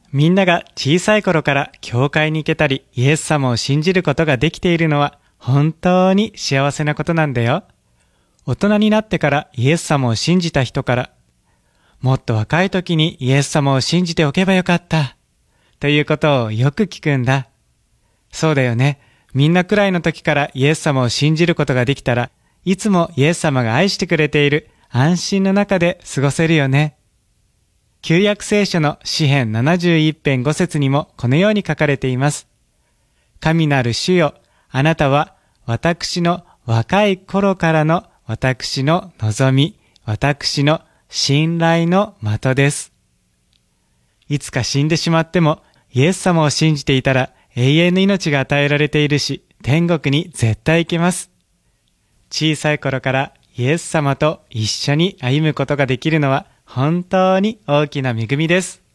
みんなが小さい頃から教会に行けたり、イエス様を信じることができているのは本当に幸せなことなんだよ。大人になってからイエス様を信じた人から、もっと若い時にイエス様を信じておけばよかった、ということをよく聞くんだ。そうだよね。みんなくらいの時からイエス様を信じることができたら、いつもイエス様が愛してくれている安心の中で過ごせるよね。旧約聖書の詩編71編5節にもこのように書かれています。神なる主よ、あなたは私の若い頃からの私の望み、私の信頼の的です。いつか死んでしまっても、イエス様を信じていたら永遠の命が与えられているし、天国に絶対行けます。小さい頃からイエス様と一緒に歩むことができるのは本当に大きな恵みです。